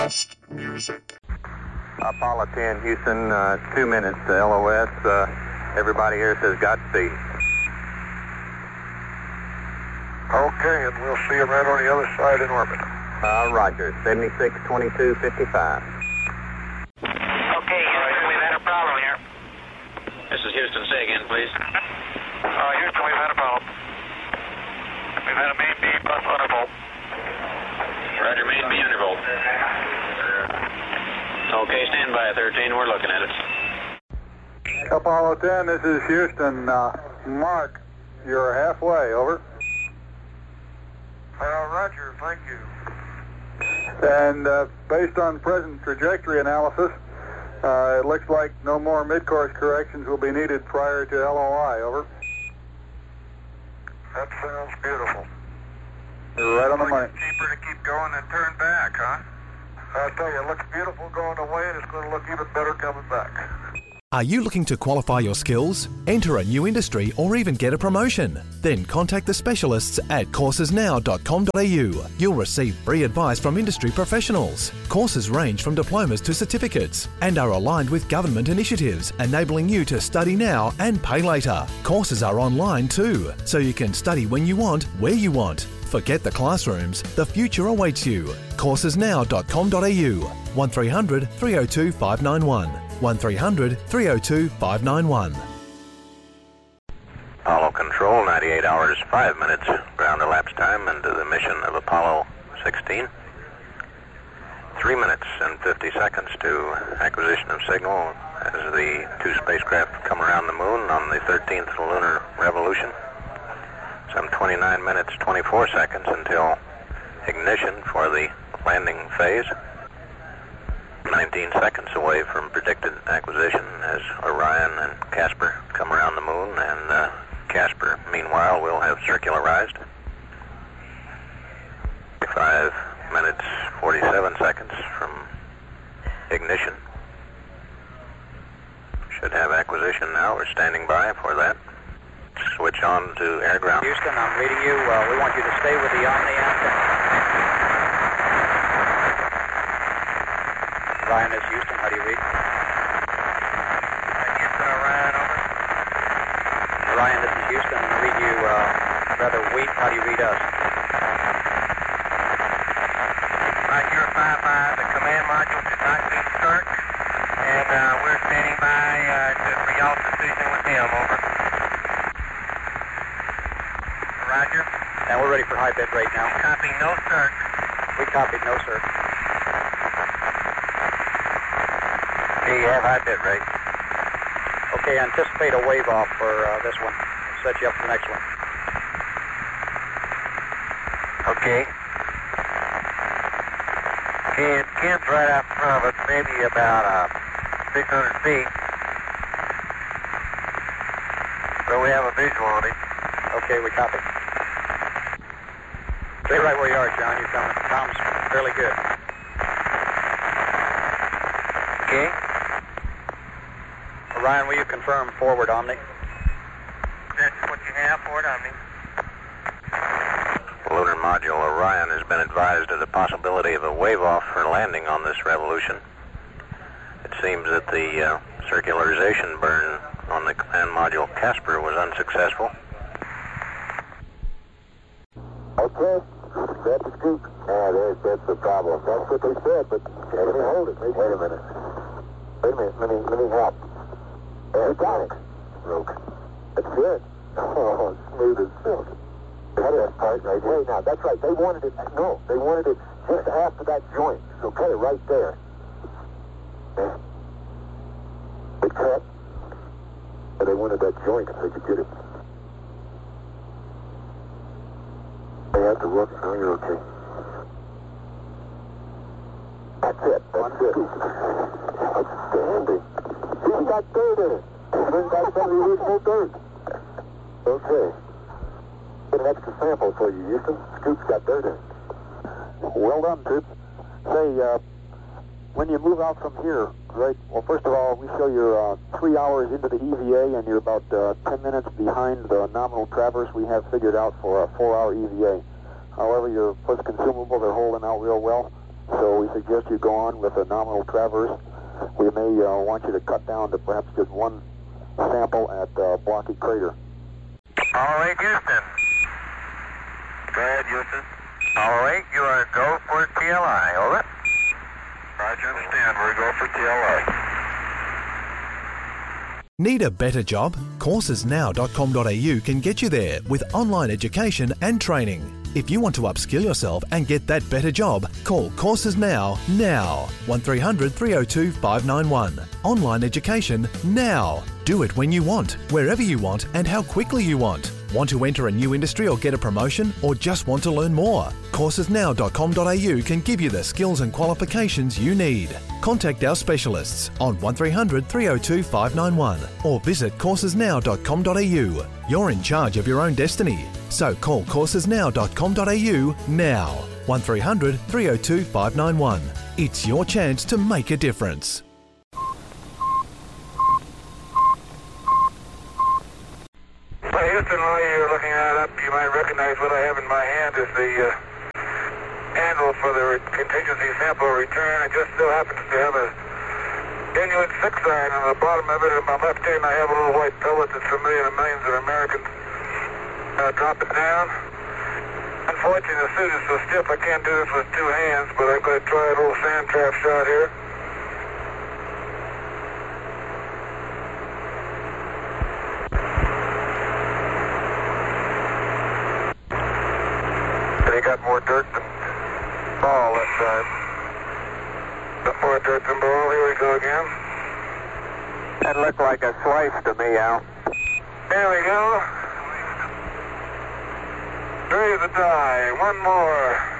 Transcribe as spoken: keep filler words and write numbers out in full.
Apollo ten, Houston, uh, two minutes to L O S. Uh, everybody here says Godspeed. Okay, and we'll see you right on the other side in orbit. Uh, roger, seventy-six twenty-two fifty-five. Okay, Houston, we've had a problem here. This is Houston. Say again, please. Uh, Houston, we've had a problem. We've had a main B bus undervolt. Roger, main B undervolt. Okay, stand by, thirteen. We're looking at it. Apollo ten, this is Houston. Uh, Mark, you're halfway, over. Uh, roger, thank you. And uh, based on present trajectory analysis, uh, it looks like no more mid-course corrections will be needed prior to L O I, over. That sounds beautiful. You're right on the money. It's cheaper to keep going than turn back, huh? I tell you, it looks beautiful going away, and it's going to look even better coming back. Are you looking to qualify your skills, enter a new industry, or even get a promotion? Then contact the specialists at courses now dot com dot a u. You'll receive free advice from industry professionals. Courses range from diplomas to certificates and are aligned with government initiatives, enabling you to study now and pay later. Courses are online too, so you can study when you want, where you want. Forget the classrooms, the future awaits you. courses now dot com dot a u. one three hundred, three oh two, five nine one. one three hundred, three oh two, five nine one. Apollo Control, ninety-eight hours, five minutes ground elapsed time into the mission of Apollo sixteen. three minutes and fifty seconds to acquisition of signal as the two spacecraft come around the moon on the thirteenth lunar revolution. Some twenty-nine minutes, twenty-four seconds until ignition for the landing phase. nineteen seconds away from predicted acquisition as Orion and Casper come around the moon, and uh, Casper, meanwhile, will have circularized. Five minutes, forty-seven seconds from ignition. Should have acquisition now. We're standing by for that. Switch on to air ground. Houston, I'm reading you. Uh, we want you to stay with the Omni antenna. Ryan, this is Houston. How do you read? Houston, Orion, over. Ryan, this is Houston. I read you uh, rather weak. How do you read us? Roger, five five. The command module did not do start, and uh, we're standing by uh, to, for y'all's decision with him, over. Roger. And we're ready for high bit rate now. Copy, no start. We copied, no sir. Do you have high bit rate? Okay, anticipate a wave off for uh, this one. Set you up for the next one. Okay. Ken, Ken's right out in front of us, maybe about uh, six hundred feet. So we have a visual on it. Okay, we copy. Stay right where you are, John. You're coming. Tom's fairly good. Okay. Ryan, will you confirm forward Omni? That's what you have, forward Omni. Lunar module Orion has been advised of the possibility of a wave-off for landing on this revolution. It seems that the uh, circularization burn on the command module Casper was unsuccessful. Okay, that's the scoop. Ah, there's, that's the problem. That's what they said, but let me hold it. Wait, wait a minute. Wait a minute, let me, let me help. There, got it. Broke. That's good. Oh, smooth as silk. Cut that part right there. Now, that's right. They wanted it, no, they wanted it just after that joint. So cut it right there. Yeah. They cut. But they wanted that joint so they could get it. They had to look. Oh, you're okay. That's it. That's it. Outstanding. See, got dirt in it. Bring back some of the original dirt. Okay. Get an extra sample for you, Houston. Scoop's got dirt in it. Well done, Troop. Say, uh, when you move out from here, right, well, first of all, we show you're uh, three hours into the E V A, and you're about uh, ten minutes behind the nominal traverse we have figured out for a four-hour E V A. However, your first consumable, they're holding out real well. so we suggest you go on with a nominal traverse. We may uh, want you to cut down to perhaps just one sample at uh, Blocky Crater. All right, Houston. Go ahead, Houston. All right, you are go for T L I. Over. Roger, understand. We're go for T L I. Need a better job? courses now dot com dot a u can get you there with online education and training. If you want to upskill yourself and get that better job, call Courses Now, now. one three hundred, three oh two, five nine one. Online education now. Do it when you want, wherever you want and how quickly you want. Want to enter a new industry or get a promotion, or just want to learn more? courses now dot com dot a u can give you the skills and qualifications you need. Contact our specialists on one three hundred, three oh two, five nine one or visit courses now dot com dot a u. You're in charge of your own destiny, so call courses now dot com dot a u now. one three hundred, three oh two, five nine one. It's your chance to make a difference. Houston, while you're looking that up, you might recognize what I have in my hand is the uh, handle for the re- contingency sample return. It just so happens to have a genuine six iron on the bottom of it. In my left hand, I have a little white pellet that's familiar to millions of Americans. Uh, drop it down. Unfortunately, the suit is so stiff I can't do this with two hands, but I'm going to try a little sand trap shot here. They got more dirt than ball that time. Got more dirt than ball. Here we go again. That looked like a slice to me, Al. There we go. Raise the die. One more.